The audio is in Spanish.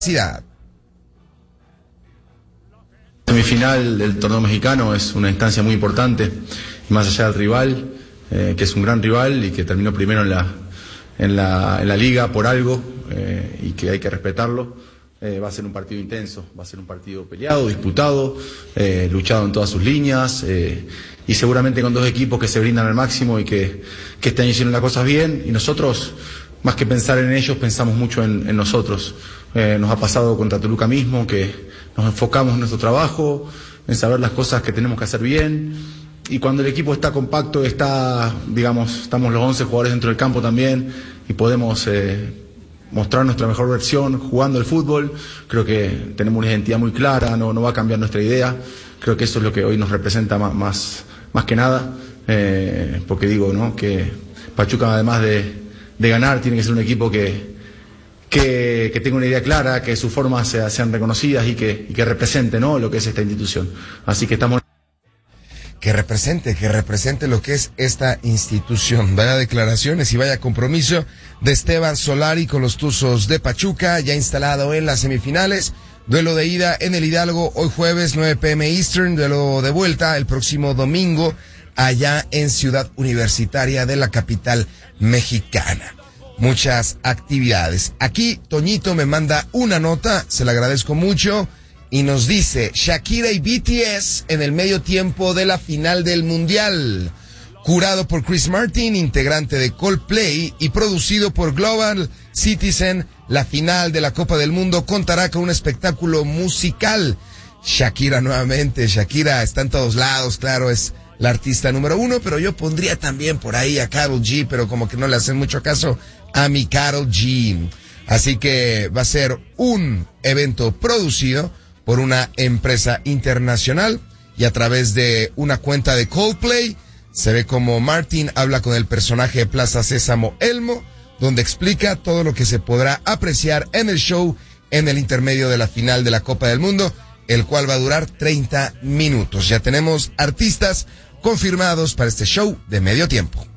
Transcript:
Semifinal del torneo mexicano es una instancia muy importante, más allá del rival, que es un gran rival y que terminó primero en la liga por algo, y que hay que respetarlo. Va a ser un partido intenso, va a ser un partido peleado, disputado, luchado en todas sus líneas, y seguramente con dos equipos que se brindan al máximo y que este año hicieron las cosas bien, y nosotros, más que pensar en ellos, pensamos mucho en nosotros. Nos ha pasado contra Toluca mismo, que nos enfocamos en nuestro trabajo, en saber las cosas que tenemos que hacer bien, y cuando el equipo está compacto, estamos los 11 jugadores dentro del campo también, y podemos mostrar nuestra mejor versión jugando el fútbol. Creo que tenemos una identidad muy clara, no va a cambiar nuestra idea. Creo que eso es lo que hoy nos representa más que nada, porque digo, ¿no?, que Pachuca, además de ganar, tiene que ser un equipo que tenga una idea clara, que sus formas sean reconocidas y que represente, ¿no?, lo que es esta institución. Así que estamos... Que represente lo que es esta institución. Vaya declaraciones y vaya compromiso de Esteban Solari con los Tuzos de Pachuca, ya instalado en las semifinales. Duelo de ida en el Hidalgo hoy jueves 9 p.m. Eastern, duelo de vuelta el próximo domingo allá en Ciudad Universitaria de la capital mexicana. Muchas actividades. Aquí Toñito me manda una nota, se la agradezco mucho, y nos dice: Shakira y BTS en el medio tiempo de la final del Mundial. Curado por Chris Martin, integrante de Coldplay, y producido por Global Citizen, la final de la Copa del Mundo contará con un espectáculo musical. Shakira nuevamente, Shakira está en todos lados, claro, es la artista número 1, pero yo pondría también por ahí a Karol G, pero como que no le hacen mucho caso a mi Karol G. Así que va a ser un evento producido por una empresa internacional, y a través de una cuenta de Coldplay se ve como Martin habla con el personaje de Plaza Sésamo, Elmo, donde explica todo lo que se podrá apreciar en el show en el intermedio de la final de la Copa del Mundo, el cual va a durar 30 minutos. Ya tenemos artistas confirmados para este show de medio tiempo.